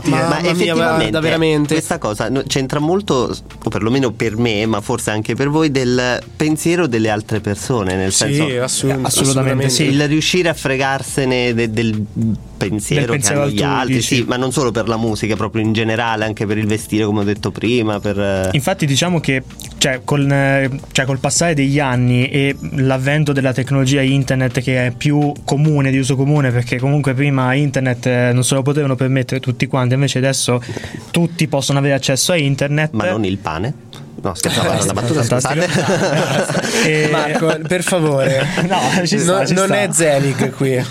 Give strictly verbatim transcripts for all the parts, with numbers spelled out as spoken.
infatti, ma, ma effettivamente da veramente questa cosa c'entra molto, o perlomeno per me, ma forse anche per voi, del pensiero delle altre persone, nel sì, senso assolut- assolutamente sì. il riuscire a fregarsene de- del pensiero, Del che pensiero hanno gli altrui, altri, dici. sì, ma non solo per la musica, proprio in generale, anche per il vestire, come ho detto prima, per Infatti diciamo che cioè, col, eh, cioè, col passare degli anni e l'avvento della tecnologia internet, che è più comune, di uso comune, perché comunque prima internet eh, non se lo potevano permettere tutti quanti, invece adesso tutti possono avere accesso a internet. ma non il pane. No, scherzavo, era una battuta, Fantastico. scusate. E- Marco, per favore, No, ci sta, No- ci non sta. è Zelig qui. è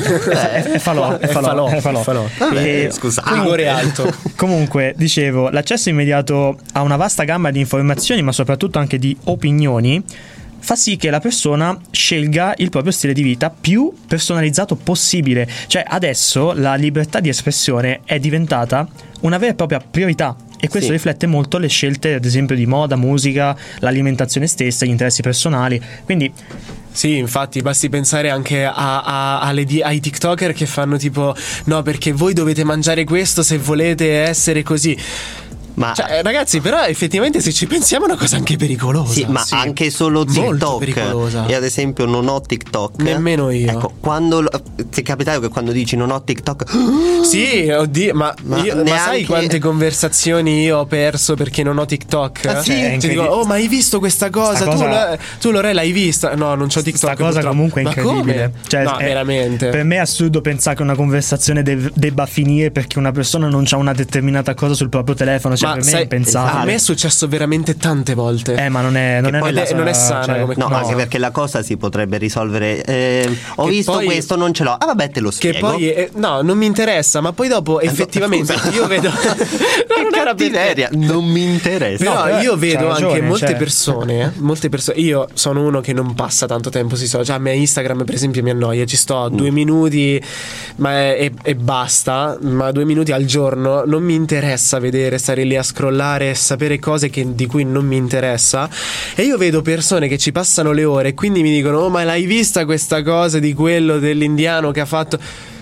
falò, è falò, è falò. è falò. Vabbè, E- scusate. Rigore alto. Comunque, dicevo, l'accesso immediato a una vasta gamma di informazioni, ma soprattutto anche di opinioni, fa sì che la persona scelga il proprio stile di vita più personalizzato possibile. Cioè, adesso la libertà di espressione è diventata una vera e propria priorità. E questo Sì. riflette molto le scelte, ad esempio, di moda, musica, l'alimentazione stessa, gli interessi personali. Quindi Sì, infatti, basti pensare anche a, a- alle di- ai TikToker che fanno tipo: no, perché voi dovete mangiare questo se volete essere così. Ma Cioè, ragazzi, però effettivamente se ci pensiamo è una cosa anche pericolosa. sì, ma anche solo Molto TikTok. pericolosa. E ad esempio non ho TikTok. Nemmeno io. Ecco, quando lo- ti è capitato che quando dici non ho TikTok Sì, oddio, ma, Ma io- ma neanche- sai quante conversazioni io ho perso perché non ho TikTok? Ah, sì? È Ti dico: incredibile. oh, ma hai visto questa cosa? Sta tu, cosa- Lo- tu Lore l'hai vista? No, non c'ho TikTok. Questa cosa purtroppo. comunque è Ma incredibile. come? Cioè, no, è- veramente. Per me è assurdo pensare che una conversazione dev- debba finire perché una persona non ha una determinata cosa sul proprio telefono. Cioè, Ma per me sai- è impensabile. A me è successo veramente tante volte. Eh, ma non è, non Che è, poi una è- cosa- non è sana cioè, come- No, No. anche perché la cosa si potrebbe risolvere. eh, ho Che visto poi- questo, non ce l'ho. Ah, vabbè, te lo Che spiego. poi, eh, no, non mi interessa, ma poi dopo effettivamente scusa. io vedo. Che non era perché- cattiveria, non mi interessa. Però No, però io c'ha vedo ragione, anche molte cioè. persone, molte persone. Io sono uno che non passa tanto tempo sui social. A me Instagram, per esempio, mi annoia. Ci sto due minuti ma è- e, e basta. Ma due minuti al giorno non mi interessa vedere, stare lì a scrollare, sapere cose che- di cui non mi interessa. E io vedo persone che ci passano le ore e quindi mi dicono: oh, ma l'hai vista questa cosa di quello dell'indiano che ha fatto.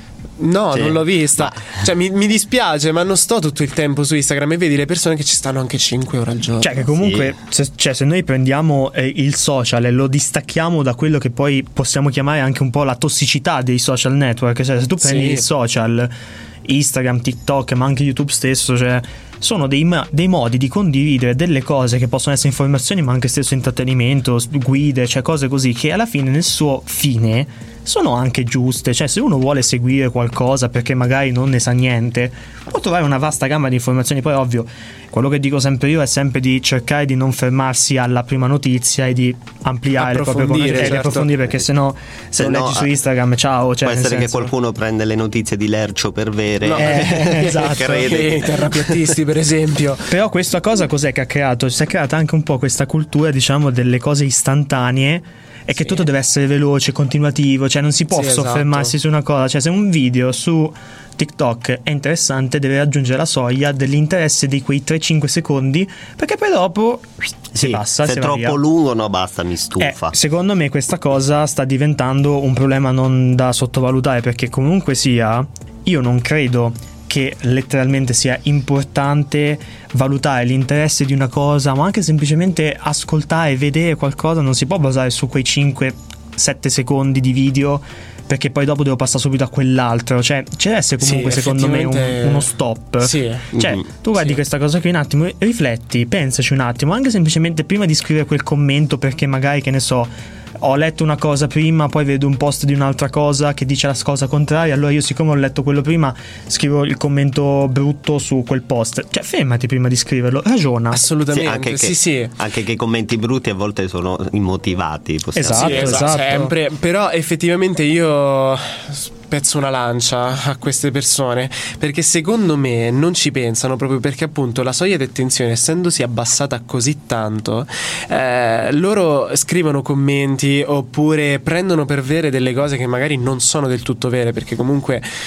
No, Sì. non l'ho vista. Cioè, mi, mi dispiace, ma non sto tutto il tempo su Instagram e vedi le persone che ci stanno anche cinque ore al giorno. Cioè, che comunque, se, cioè, se noi prendiamo eh, il social e lo distacchiamo da quello che poi possiamo chiamare anche un po' la tossicità dei social network, cioè, se tu prendi Sì. il social, Instagram, TikTok, ma anche YouTube stesso, cioè, sono dei, ma- dei modi di condividere delle cose che possono essere informazioni, ma anche stesso intrattenimento, s- guide, cioè cose così che alla fine, nel suo fine, sono anche giuste. Cioè, se uno vuole seguire qualcosa perché magari non ne sa niente, può trovare una vasta gamma di informazioni. Poi, ovvio, quello che dico sempre io è sempre di cercare di non fermarsi alla prima notizia e di ampliare le proprie Approfondire, conoscenze e di certo. approfondire, perché sennò se Se lo no, leggi su eh, Instagram, ciao, cioè, Può nel essere che senso- qualcuno prende le notizie di Lercio per vere. No. Eh, esatto. Crede. I terrapiattisti, per esempio. Però questa cosa cos'è che ha creato? Si è creata anche un po' questa cultura, diciamo, delle cose istantanee e che Sì. tutto deve essere veloce, continuativo, cioè non si può Sì, esatto. soffermarsi su una cosa. Cioè, se un video su TikTok è interessante, deve raggiungere la soglia dell'interesse di quei tre cinque secondi, perché poi dopo si Sì, passa, se si è va troppo via. lungo, no, basta, mi Eh, stufa. secondo me questa cosa sta diventando un problema non da sottovalutare, perché comunque sia, io non credo che letteralmente sia importante valutare l'interesse di una cosa, ma anche semplicemente ascoltare, vedere qualcosa. Non si può basare su quei cinque sette secondi di video, perché poi dopo devo passare subito a quell'altro. Cioè, c'è deve essere comunque, Sì, secondo me, un- effettivamente- uno stop. Sì. Cioè, Mhm. tu guardi Sì. questa cosa qui un attimo, rifletti, pensaci un attimo, anche semplicemente prima di scrivere quel commento, perché magari, che ne so, ho letto una cosa prima, poi vedo un post di un'altra cosa che dice la cosa contraria, allora io, siccome ho letto quello prima, scrivo il commento brutto su quel post. Cioè, fermati prima di scriverlo, ragiona. Sì, Assolutamente. anche, Sì, che, sì. anche che i commenti brutti a volte sono immotivati. possiamo Esatto, Sì, dire. esatto, esatto. sempre. Però effettivamente io spezzo una lancia a queste persone, perché secondo me non ci pensano, proprio perché appunto la soglia di attenzione, essendosi abbassata così tanto, eh, loro scrivono commenti oppure prendono per vere delle cose che magari non sono del tutto vere, perché comunque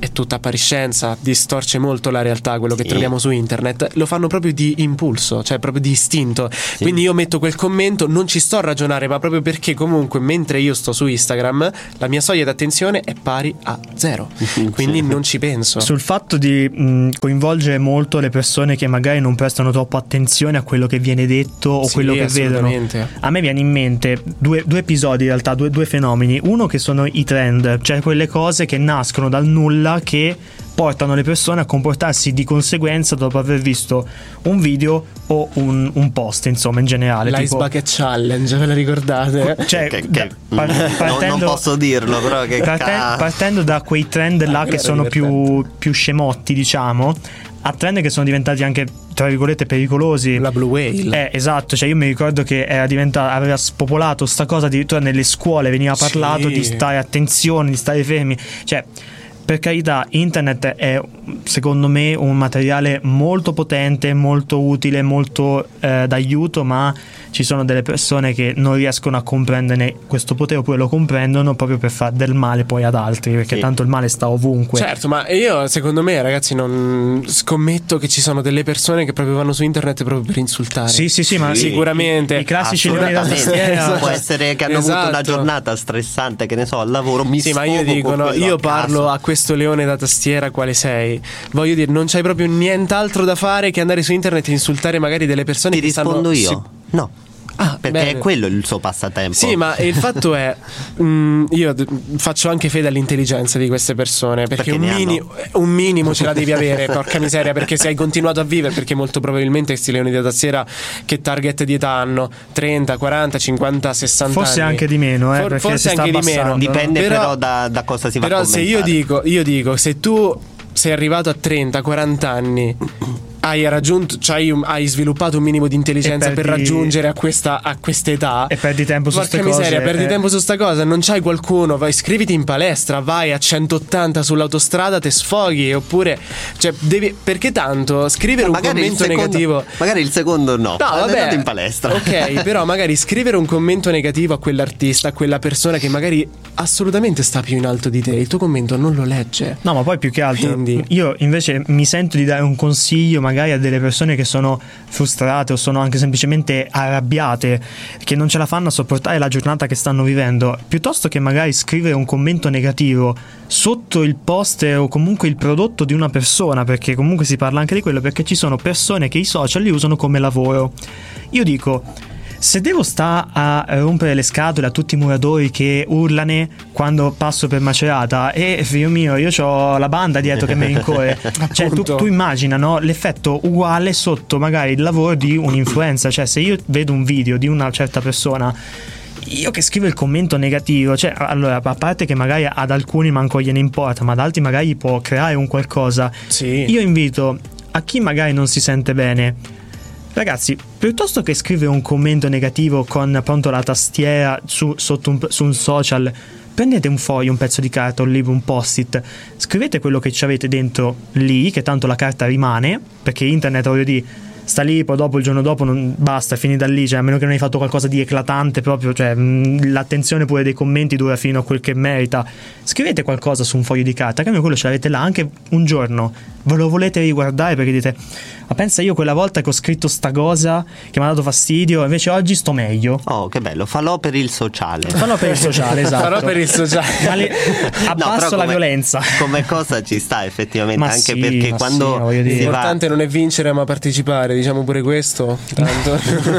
è tutta appariscenza, distorce molto la realtà, quello che sì. troviamo su internet, lo fanno proprio di impulso, cioè proprio di istinto. Sì. Quindi io metto quel commento, non ci sto a ragionare, ma proprio perché comunque mentre io sto su Instagram la mia soglia d'attenzione è pari a zero, quindi sì. non ci penso. Sul fatto di mh, coinvolgere molto le persone che magari non prestano troppo attenzione a quello che viene detto o sì, quello che vedono, a me viene in mente due, due episodi in realtà, due, due fenomeni. Uno che sono i trend, cioè quelle cose che nascono dal nulla che portano le persone a comportarsi di conseguenza dopo aver visto un video o un, un post, insomma, in generale. L'ice tipo... bucket challenge, ve la ricordate? Cioè, che, che, par- partendo, non, non posso dirlo, però che parte, ca... partendo da quei trend là ah, che sono più, più scemotti, diciamo, a trend che sono diventati anche, tra virgolette, pericolosi. La blue whale. Eh, esatto, cioè io mi ricordo che era diventata, aveva spopolato sta cosa, addirittura nelle scuole veniva parlato sì. di stare attenzione, di stare fermi. Cioè, per carità, internet è secondo me un materiale molto potente, molto utile, molto eh, d'aiuto, ma ci sono delle persone che non riescono a comprenderne questo potere, oppure lo comprendono proprio per fare del male poi ad altri, perché sì. tanto il male sta ovunque. Certo, ma io secondo me, ragazzi, non scommetto che ci sono delle persone che proprio vanno su internet proprio per insultare. Sì, sì, sì, ma sì. sicuramente i classici leoni da tastiera. Può essere che hanno esatto. avuto una giornata stressante, che ne so, al lavoro. Mi sì, ma io dico, no, io a parlo a questo leone da tastiera quale sei. Voglio dire, non c'hai proprio nient'altro da fare che andare su internet e insultare magari delle persone. Ti che rispondo stanno... io? Sì. No. Ah, perché bene. è quello il suo passatempo. Sì, ma il fatto è mh, io d- faccio anche fede all'intelligenza di queste persone, perché, perché un, mini- un minimo ce la devi avere, porca miseria, perché se hai continuato a vivere, perché molto probabilmente questi leoni da tastiera che target di età hanno? trenta, quaranta, cinquanta, sessanta forse anni. Anche di meno, eh, For- perché forse si sta anche di meno. Dipende però, però da, da cosa si va però a commentare. Però se io dico, io dico se tu sei arrivato a trenta, quaranta anni, hai raggiunto, cioè hai sviluppato un minimo di intelligenza perdi, per raggiungere a questa a quest'età e perdi tempo su queste cose. Miseria, perdi eh. tempo su sta cosa, non c'hai qualcuno, vai, iscriviti in palestra, vai a centottanta sull'autostrada, te sfoghi, oppure cioè devi, perché tanto scrivere no, un commento secondo, negativo. Magari il secondo no. No, vabbè, in palestra. Ok, però magari scrivere un commento negativo a quell'artista, a quella persona che magari assolutamente sta più in alto di te, il tuo commento non lo legge. No, ma poi più che altro Quindi... io invece mi sento di dare un consiglio magari a delle persone che sono frustrate o sono anche semplicemente arrabbiate, che non ce la fanno a sopportare la giornata che stanno vivendo, piuttosto che magari scrivere un commento negativo sotto il post o comunque il prodotto di una persona, perché comunque si parla anche di quello, perché ci sono persone che i social li usano come lavoro. Io dico, se devo stare a rompere le scatole a tutti i muratori che urlano quando passo per Macerata, e figlio mio, io ho la banda dietro che mi rincorre, cioè tu, tu immagina, no, l'effetto uguale sotto magari il lavoro di un'influenza. Cioè se io vedo un video di una certa persona, io che scrivo il commento negativo, cioè allora, a parte che magari ad alcuni manco gliene importa, ma ad altri magari può creare un qualcosa. Sì. Io invito a chi magari non si sente bene, ragazzi, piuttosto che scrivere un commento negativo con appunto la tastiera su, sotto un, su un social, prendete un foglio, un pezzo di carta, un libro, un post-it, scrivete quello che ci avete dentro lì, che tanto la carta rimane, perché internet, voglio dire, sta lì, poi dopo il giorno dopo non basta, è finita lì, cioè a meno che non hai fatto qualcosa di eclatante proprio, cioè mh, l'attenzione pure dei commenti dura fino a quel che merita. Scrivete qualcosa su un foglio di carta, che almeno quello ce l'avete là anche un giorno, ve lo volete riguardare perché dite, ma pensa, io quella volta che ho scritto sta cosa che mi ha dato fastidio, invece oggi sto meglio. Oh, che bello, falò per il sociale. Falò per il sociale, esatto. Farò per il sociale. Ma le, abbasso no, la come, violenza. Come cosa ci sta effettivamente, ma anche sì, perché quando sì, l'importante va... non è vincere ma partecipare, diciamo pure questo. Tanto.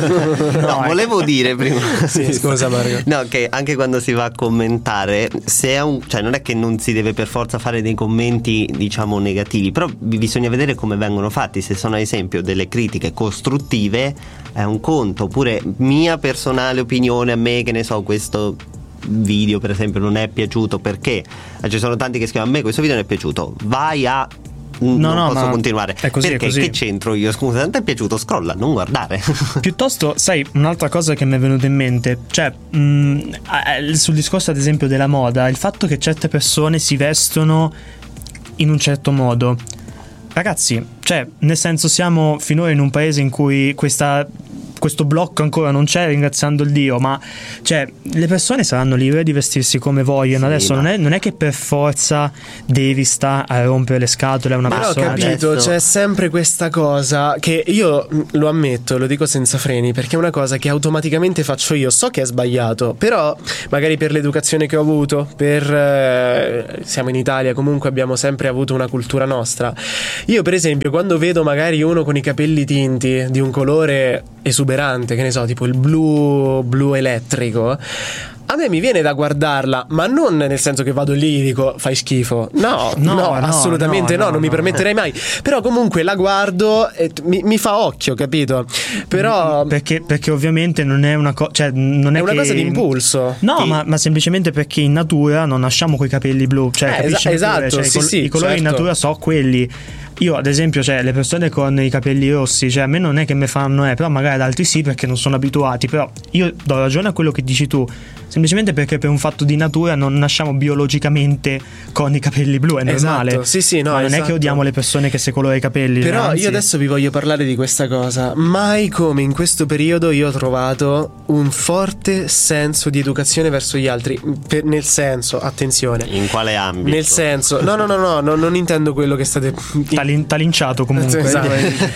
no, no, volevo è... dire prima. Sì, scusa Mario. No, che anche quando si va a commentare, se è un, cioè non è che non si deve per forza fare dei commenti, diciamo, negativi, però bisogna vedere come vengono fatti. Se sono ad esempio delle critiche costruttive è un conto, oppure mia personale opinione, a me che ne so questo video per esempio non è piaciuto perché ci sono tanti che scrivono a me questo video non è piaciuto, vai a no, non no, posso continuare è così, perché è così. Che c'entro io, scusa, non ti è piaciuto, scrolla, non guardare. Piuttosto, sai, un'altra cosa che mi è venuta in mente, cioè mh, sul discorso ad esempio della moda, il fatto che certe persone si vestono in un certo modo. Ragazzi, cioè, nel senso, siamo finora in un paese in cui questa questo blocco ancora non c'è, ringraziando il Dio, ma cioè le persone saranno libere di vestirsi come vogliono. Sì, adesso ma... non, è, non è che per forza devi sta a rompere le scatole a una ma persona. Ho capito, adesso... c'è sempre questa cosa che io lo ammetto, lo dico senza freni, perché è una cosa che automaticamente faccio io. So che è sbagliato, però magari per l'educazione che ho avuto, per eh, siamo in Italia, comunque abbiamo sempre avuto una cultura nostra. Io per esempio quando vedo magari uno con i capelli tinti di un colore esuberante, che ne so, tipo il blu blu elettrico, a me mi viene da guardarla, ma non nel senso che vado lì e dico fai schifo. No, no, no, no assolutamente no, no, no, non no, mi permetterei mai. Però comunque la guardo e mi, mi fa occhio, capito? Però perché, perché ovviamente non è una cosa, cioè non è, è una che... cosa di impulso. No, Ti... ma, ma semplicemente perché in natura non nasciamo coi capelli blu, cioè eh, capisci? Es- esatto, cioè, sì, i, col- sì, i colori certo. in natura so quelli. Io ad esempio, cioè le persone con i capelli rossi, cioè a me non è che mi fanno eh, però magari ad altri sì perché non sono abituati. Però io do ragione a quello che dici tu, semplicemente perché per un fatto di natura non nasciamo biologicamente con i capelli blu, è normale. Esatto, sì, sì, no, ma non esatto. è che odiamo le persone che si colorano i capelli. Però anzi. io adesso vi voglio parlare di questa cosa. Mai come in questo periodo io ho trovato un forte senso di educazione verso gli altri. Per, nel senso, attenzione. In quale ambito? Nel senso, no, no, no, no, no non intendo quello che state. T'ha, t'ha linciato comunque. Esatto.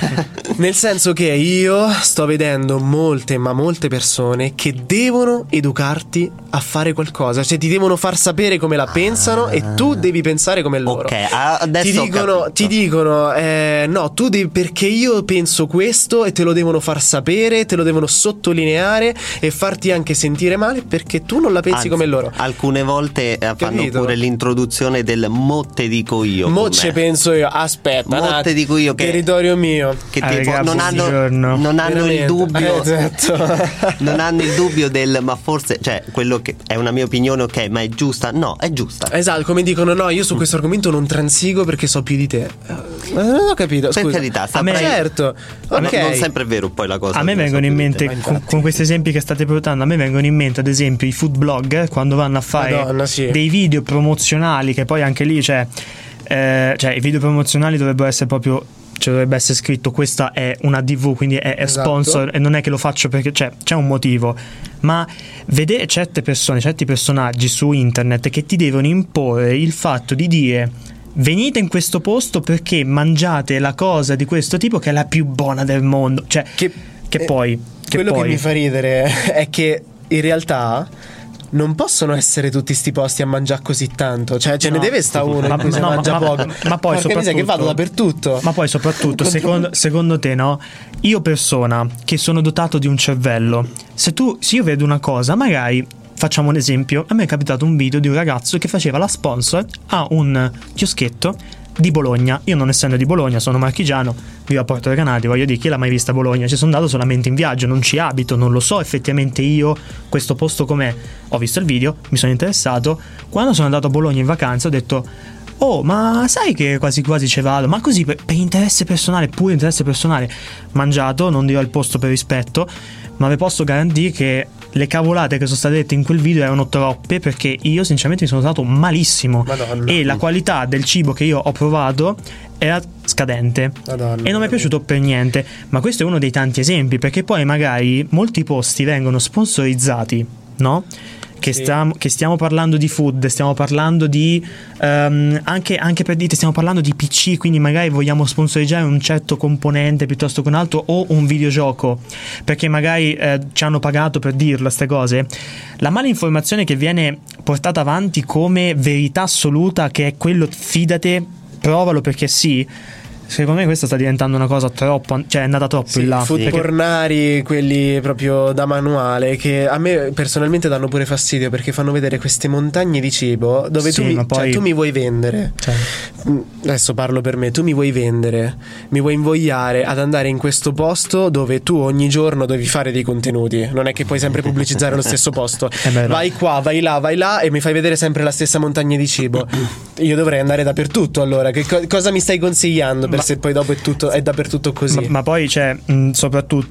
Nel senso che io sto vedendo molte, ma molte persone che devono educarti a fare qualcosa, cioè ti devono far sapere come la pensano ah. e tu devi pensare come loro. Ok, adesso ti dicono, ti dicono eh, no, tu devi, perché io penso questo, e te lo devono far sapere, te lo devono sottolineare e farti anche sentire male perché tu non la pensi Anzi, come loro. Alcune volte fanno Capito? Pure l'introduzione del mo te dico io. Mo ce penso io, aspetta, mo te dico io che territorio mio. Che ah, tipo, ragazzi, non hanno, non hanno il dubbio eh, esatto. non hanno il dubbio del ma forse, cioè quello che è una mia opinione, ok, ma è giusta? No, è giusta. Esatto, come dicono no, io su questo argomento non transigo perché so più di te. Ma non ho capito, scusa. Per carità, a me, certo. a me, okay. non sempre è vero poi la cosa. A me vengono in mente te, con, con questi esempi che state portando, a me vengono in mente ad esempio i food blogger quando vanno a fare Madonna, sì. dei video promozionali, che poi anche lì cioè, eh, cioè i video promozionali dovrebbero essere proprio, cioè dovrebbe essere scritto questa è una D V, quindi è, è esatto. sponsor, e non è che lo faccio perché cioè, c'è un motivo. Ma vedere certe persone, certi personaggi su internet che ti devono imporre il fatto di dire venite in questo posto perché mangiate la cosa di questo tipo che è la più buona del mondo, cioè che, che eh, poi che quello poi... che mi fa ridere è che in realtà non possono essere tutti sti posti a mangiare così tanto, cioè ce no. ne deve sta uno ma, in cui si no, mangia ma, poco, ma, ma poi soprattutto che vado dappertutto. Ma poi soprattutto secondo, secondo te, no? Io persona che sono dotato di un cervello, se tu se io vedo una cosa, magari facciamo un esempio, a me è capitato un video di un ragazzo che faceva la sponsor a un chioschetto di Bologna. Io non essendo di Bologna, sono marchigiano, vivo a Porto Recanati, voglio dire, chi l'ha mai vista a Bologna? Ci sono andato solamente in viaggio, non ci abito, non lo so effettivamente io questo posto com'è. Ho visto il video, mi sono interessato. Quando sono andato a Bologna in vacanza ho detto oh, ma sai che quasi quasi ci vado, ma così per, per interesse personale, pure interesse personale. Mangiato, non dirò il posto per rispetto, ma vi posso garantire che le cavolate che sono state dette in quel video erano troppe, perché io sinceramente mi sono stato malissimo. Madonna. E la qualità del cibo che io ho provato era scadente. Madonna. E non mi è piaciuto per niente. Ma questo è uno dei tanti esempi, perché poi magari molti posti vengono sponsorizzati, no? Che, sì. stiamo, che stiamo parlando di food, stiamo parlando di um, anche, anche per dite, stiamo parlando di P C, quindi magari vogliamo sponsorizzare un certo componente piuttosto che un altro, o un videogioco, perché magari eh, ci hanno pagato per dirlo queste cose. La malinformazione che viene portata avanti come verità assoluta, che è quello fidate, provalo perché sì, secondo me questa sta diventando una cosa troppo, cioè è andata troppo sì, in là. Food perché... pornari, quelli proprio da manuale, che a me personalmente danno pure fastidio, perché fanno vedere queste montagne di cibo dove sì, tu, mi, poi... cioè, tu mi vuoi vendere, cioè. Adesso parlo per me, tu mi vuoi vendere, mi vuoi invogliare ad andare in questo posto dove tu ogni giorno devi fare dei contenuti, non è che puoi sempre pubblicizzare lo stesso posto. Vai qua, vai là, vai là e mi fai vedere sempre la stessa montagna di cibo. Io dovrei andare dappertutto, allora che co- cosa mi stai consigliando? Ma, se poi dopo è tutto è dappertutto così. Ma, ma poi c'è mh, soprattutto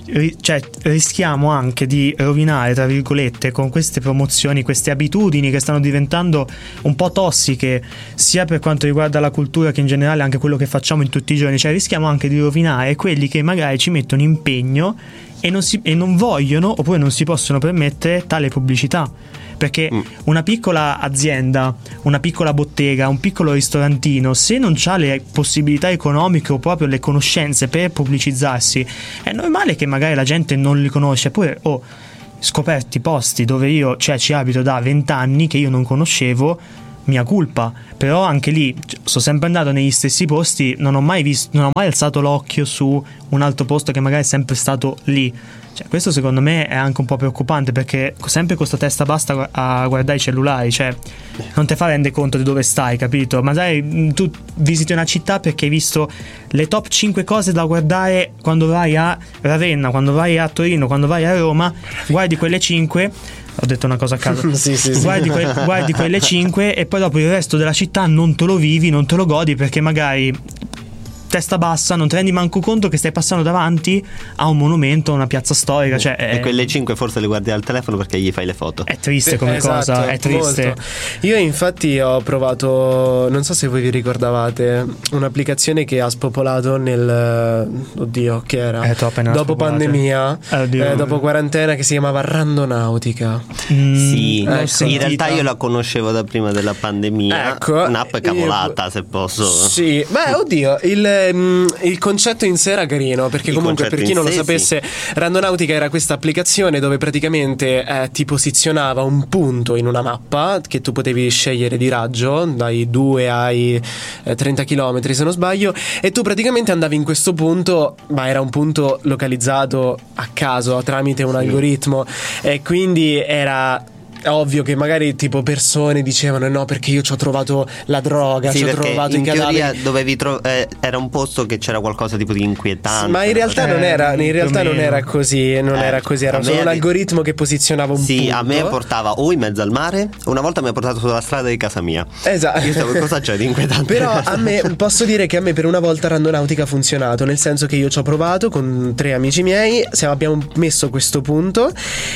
ri- cioè, rischiamo anche di rovinare, tra virgolette, con queste promozioni, queste abitudini che stanno diventando un po' tossiche, sia per quanto riguarda la cultura che in generale anche quello che facciamo in tutti i giorni. Cioè rischiamo anche di rovinare quelli che magari ci mettono impegno e non, si, e non vogliono oppure non si possono permettere tale pubblicità, perché mm. una piccola azienda, una piccola bottega, un piccolo ristorantino, se non ha le possibilità economiche o proprio le conoscenze per pubblicizzarsi, è normale che magari la gente non li conosce. Pure ho oh, scoperti posti dove io cioè ci abito da vent'anni che io non conoscevo, mia colpa, però anche lì sono sempre andato negli stessi posti, non ho mai visto, non ho mai alzato l'occhio su un altro posto che magari è sempre stato lì. Cioè, questo secondo me è anche un po' preoccupante, perché sempre con sta testa basta a guardare i cellulari, cioè non te fa rende conto di dove stai, capito? Magari tu visiti una città perché hai visto le top cinque cose da guardare quando vai a Ravenna, quando vai a Torino, quando vai a Roma, guardi quelle cinque. Ho detto una cosa a caso. sì, sì, sì. Guardi, que- guardi quelle cinque e poi dopo il resto della città non te lo vivi, non te lo godi, perché magari testa bassa non ti rendi manco conto che stai passando davanti a un monumento, a una piazza storica. Cioè, e è... quelle cinque forse le guardi al telefono perché gli fai le foto. È triste come esatto, cosa, è triste. Molto. Io infatti ho provato, non so se voi vi ricordavate, un'applicazione che ha spopolato nel, oddio, che era? Eh, dopo pandemia, eh, dopo quarantena, che si chiamava Randonautica. Mm, sì, ecco. In realtà io la conoscevo da prima della pandemia. Ecco, un'app cavolata, io, se posso. Sì, beh, oddio, il il concetto in sé era carino, perché il comunque per chi non lo sé, sapesse sì. Randonautica era questa applicazione dove praticamente eh, ti posizionava un punto in una mappa che tu potevi scegliere di raggio dai due ai eh, trenta chilometri se non sbaglio, e tu praticamente andavi in questo punto, ma era un punto localizzato a caso tramite un sì. algoritmo, e quindi era ovvio che magari tipo persone dicevano no perché io ci ho trovato la droga, sì, ci ho trovato i cadaveri. Dovevi tro- eh, era un posto che c'era qualcosa tipo di inquietante. Sì, ma in realtà non era, in realtà non era così, non eh, era così, era solo un algoritmo che posizionava un sì, punto. Sì, a me portava o in mezzo al mare, una volta mi ha portato sulla strada di casa mia. Esatto. Io stavo, cosa c'è di inquietante? Però a me posso dire che a me per una volta Randonautica ha funzionato, nel senso che io ci ho provato con tre amici miei, abbiamo messo questo punto,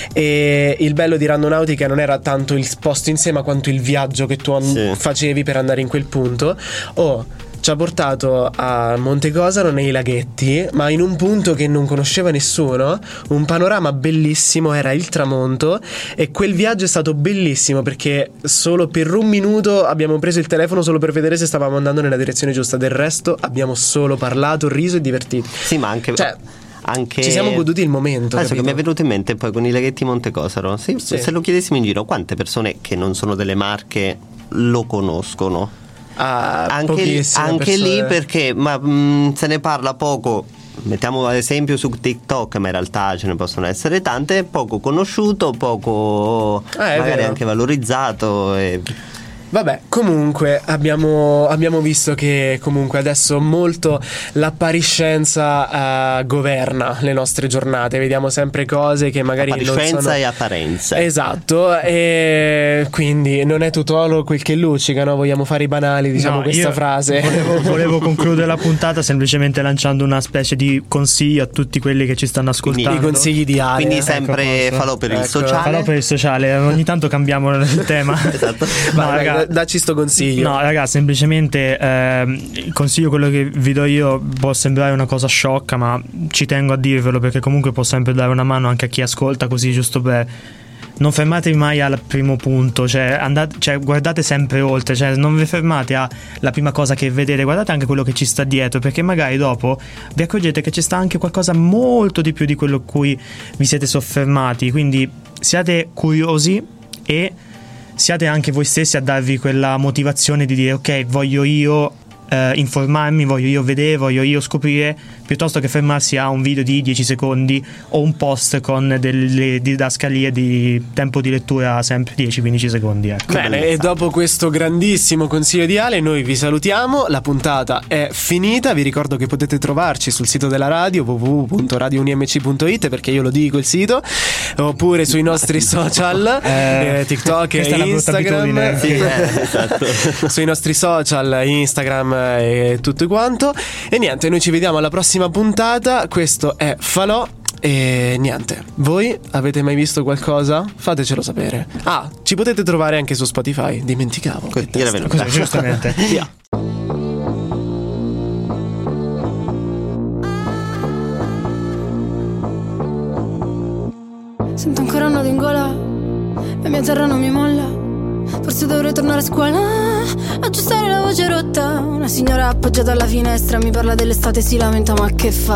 e il bello di Randonautica non era tanto il posto insieme quanto il viaggio che tu sì. facevi per andare in quel punto. Oh, ci ha portato a Montecosaro nei laghetti, ma in un punto che non conosceva nessuno, un panorama bellissimo, era il tramonto, e quel viaggio è stato bellissimo perché solo per un minuto abbiamo preso il telefono solo per vedere se stavamo andando nella direzione giusta, del resto abbiamo solo parlato, riso e divertito. Sì, ma anche cioè, Anche... ci siamo goduti il momento. Adesso capito? che mi è venuto in mente poi con i laghetti Montecosaro, sì, sì. se lo chiedessimo in giro, quante persone che non sono delle Marche lo conoscono? Ah, anche anche lì perché ma, mh, se ne parla poco. Mettiamo ad esempio su TikTok, ma in realtà ce ne possono essere tante. Poco conosciuto, poco eh, magari anche valorizzato e... Vabbè, comunque abbiamo, abbiamo visto che comunque adesso molto l'appariscenza uh, governa le nostre giornate. Vediamo sempre cose che magari non sono... Appariscenza e apparenza. Esatto, e quindi non è tutto oro quel che luccica, no? Vogliamo fare i banali, diciamo, no, questa frase. Volevo, volevo concludere la puntata semplicemente lanciando una specie di consiglio a tutti quelli che ci stanno ascoltando. Quindi, i consigli di Ale. Quindi sempre ecco, falò per ecco. il sociale. Falò per il sociale, ogni tanto cambiamo il tema. Esatto. No, Vai, ragazzi, dacci sto consiglio. No, ragazzi, semplicemente eh, il consiglio, quello che vi do io, può sembrare una cosa sciocca, ma ci tengo a dirvelo perché comunque può sempre dare una mano anche a chi ascolta, così giusto per... Non fermatevi mai al primo punto, cioè, andate, cioè guardate sempre oltre, cioè non vi fermate alla prima cosa che vedete, guardate anche quello che ci sta dietro, perché magari dopo vi accorgete che ci sta anche qualcosa molto di più di quello a cui vi siete soffermati. Quindi siate curiosi e siate anche voi stessi a darvi quella motivazione di dire ok, voglio io eh, informarmi, voglio io vedere, voglio io scoprire, piuttosto che fermarsi a un video di dieci secondi o un post con delle didascalie di tempo di lettura sempre dieci quindici secondi, ecco. Bene, e dopo questo grandissimo consiglio di Ale noi vi salutiamo, la puntata è finita. Vi ricordo che potete trovarci sul sito della radio w w w punto radio unimc punto i t, perché io lo dico il sito, oppure sui nostri social eh, eh, TikTok e Instagram. Sì, eh, esatto. Sui nostri social, Instagram e tutto quanto. E niente, noi ci vediamo alla prossima puntata. Questo è Falò. E niente, voi avete mai visto qualcosa? Fatecelo sapere. Ah, ci potete trovare anche su Spotify, dimenticavo. Così, era venuto. Così, giustamente. Via. Sento ancora un nodo in gola, la mia terra non mi molla. Forse dovrei tornare a scuola, aggiustare la voce rotta. Una signora appoggiata alla finestra mi parla dell'estate e si lamenta, ma che fa?